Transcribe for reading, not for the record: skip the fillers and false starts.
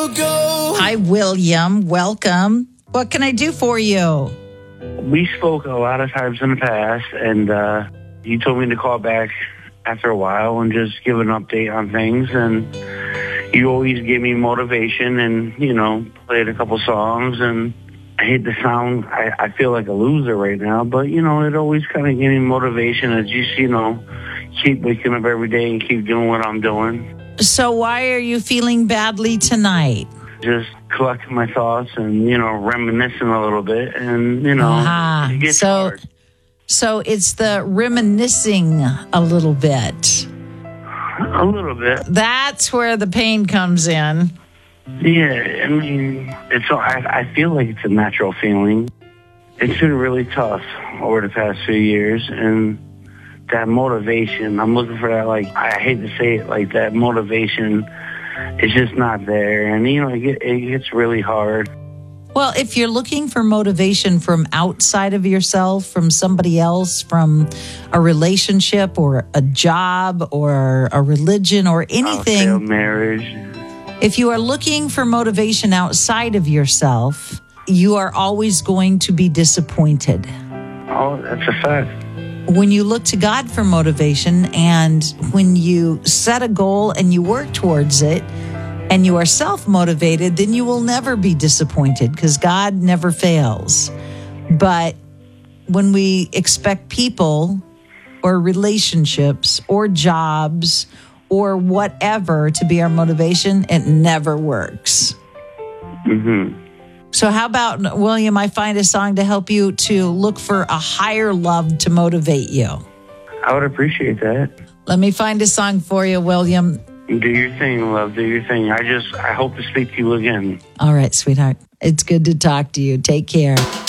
Hi, William. Welcome. What can I do for you? We spoke a lot of times in the past, and you told me to call back after a while and just give an update on things. And you always give me motivation and, played a couple songs. And I hate to sound, I feel like a loser right now, but, it always kind of gave me motivation to just, keep waking up every day and keep doing what I'm doing. So why are you feeling badly tonight? Just collecting my thoughts and, reminiscing a little bit. And, it gets hard. So it's the reminiscing a little bit. A little bit. That's where the pain comes in. Yeah, I mean, I feel like it's a natural feeling. It's been really tough over the past few years, and that motivation, I'm looking for that, I hate to say it, that motivation is just not there, and, it gets really hard. Well, if you're looking for motivation from outside of yourself, from somebody else, from a relationship or a job or a religion or anything, failed marriage. If you are looking for motivation outside of yourself, you are always going to be disappointed. Oh, that's a fact. When you look to God for motivation and when you set a goal and you work towards it and you are self-motivated, then you will never be disappointed because God never fails. But when we expect people or relationships or jobs or whatever to be our motivation, it never works. Mm-hmm. So how about, William, I find a song to help you to look for a higher love to motivate you? I would appreciate that. Let me find a song for you, William. Do your thing, love. Do your thing. I hope to speak to you again. All right, sweetheart. It's good to talk to you. Take care.